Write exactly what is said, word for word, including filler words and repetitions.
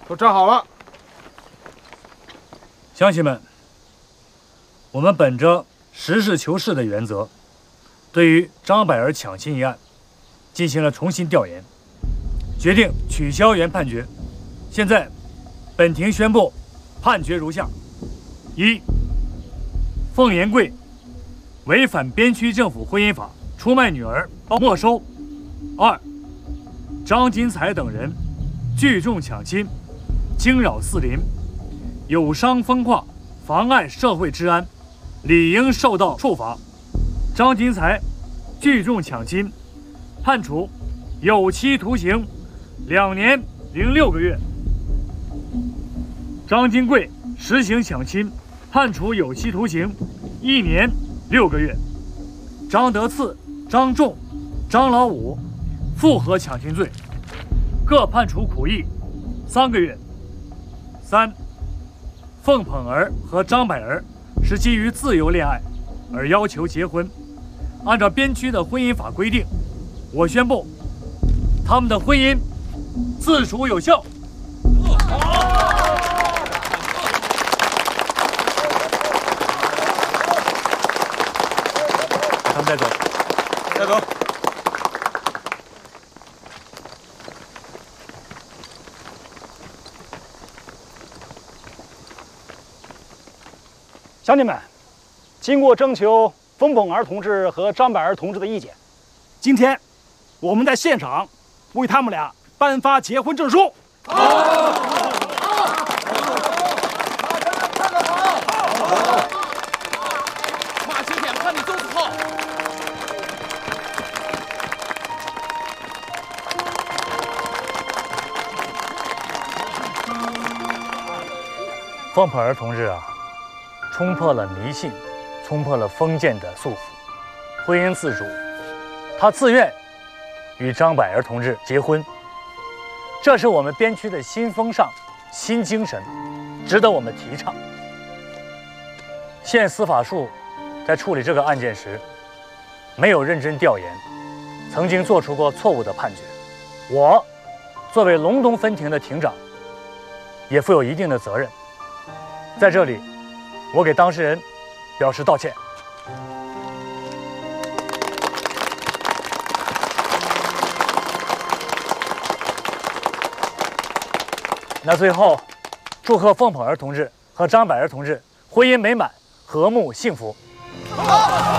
都站好了。 乡亲们，我们本着实事求是的原则，对于张百儿抢亲一案进行了重新调研，决定取消原判决。现在，本庭宣布判决如下：一、凤延贵违反边区政府婚姻法，出卖女儿，没收；二、张金才等人聚众抢亲，惊扰四邻，有伤风化，妨碍社会治安，理应受到处罚。张金才聚众抢亲，判处有期徒刑两年零六个月；张金贵实行抢亲，判处有期徒刑一年六个月；张德次、张仲、张老五复合抢亲罪，各判处苦役三个月。三、凤捧儿和张百儿是基于自由恋爱而要求结婚，按照边区的婚姻法规定，我宣布他们的婚姻自属有效。他们带走， 带走。 乡亲们，经过征求冯捧儿同志和张百儿同志的意见，今天我们在现场为他们俩颁发结婚证书。好， 马青天判的就是好。 凤捧儿同志啊，冲破了迷信，冲破了封建的束缚，婚姻自主，他自愿与张百儿同志结婚，这是我们边区的新风尚、新精神，值得我们提倡。县司法处在处理这个案件时，没有认真调研，曾经做出过错误的判决。我作为隆东分庭的庭长，也负有一定的责任。在这里，我给当事人表示道歉。那最后，祝贺凤捧儿同志和张百儿同志婚姻美满、和睦幸福。好。